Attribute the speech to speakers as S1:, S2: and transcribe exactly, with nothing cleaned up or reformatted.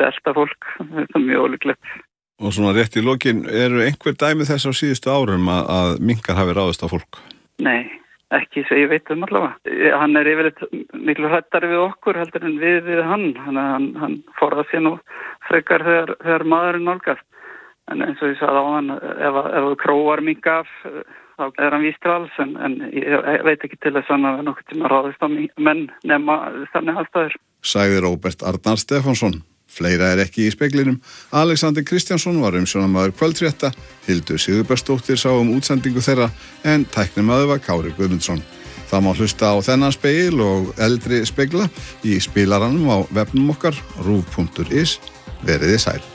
S1: myndi elta fólk. Þetta er mjög ólíklegt.
S2: Og svona rétt í lokin, eru einhver dæmi þess á síðustu árum að, að minkar hafi ráðist á fólk?
S1: Nei, ekki sem ég veit um allavega. Hann er yfirleitt miklu hræddari við okkur heldur en við við hann. Hann, hann, hann forðar sér nú frekar þegar, þegar maðurinn nálgast. En eins og ég sagði á hann, ef, ef þú króar mink af, þá er hann víst til alls, en, en ég veit ekki til þess að hann hafi nokkuð tíma ráðist á menn nema þannig aðstæður.
S2: Sagði Róbert Arnar Stefánsson. Fleira er ekki í speglinum. Alexander Kristjánsson var umsjónarmaður kvöldfrétta, Hildur Sigurbergsdóttir sá um útsendingu þeirra, en tæknimaður var Kári Guðmundsson. Það má hlusta á þennan spegil og eldri spegla í spilaranum á vefnum okkar ruv punktur is. Veriði sæl.